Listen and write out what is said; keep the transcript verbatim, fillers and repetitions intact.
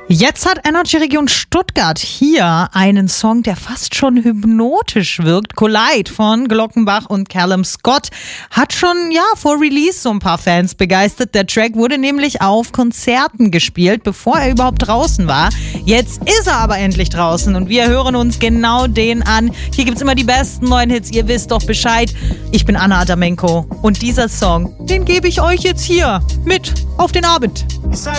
Jetzt hat Energy Region Stuttgart hier einen Song, der fast schon hypnotisch wirkt. Collide von Glockenbach und Callum Scott hat schon, ja, vor Release so ein paar Fans begeistert. Der Track wurde nämlich auf Konzerten gespielt, bevor er überhaupt draußen war. Jetzt ist er aber endlich draußen und wir hören uns genau den an. Hier gibt's immer die besten neuen Hits, ihr wisst doch Bescheid. Ich bin Anna Adamenko und dieser Song, den gebe ich euch jetzt hier mit auf den Abend.